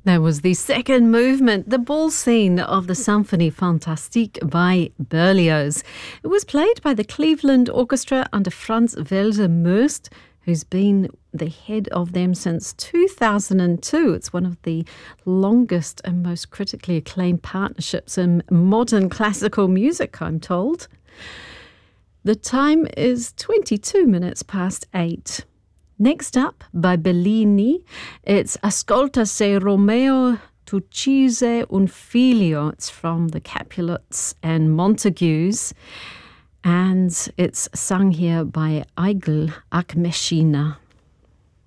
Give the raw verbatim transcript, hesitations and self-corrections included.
That was the second movement, the ball scene of the Symphonie Fantastique by Berlioz. It was played by the Cleveland Orchestra under Franz Welser-Möst, who's been the head of them since two thousand two. It's one of the longest and most critically acclaimed partnerships in modern classical music, I'm told. The time is twenty-two minutes past eight. Next up, by Bellini, it's Ascolta se Romeo t'uccise un figlio. It's from the Capulets and Montagues, and it's sung here by Aigle Akmeshina.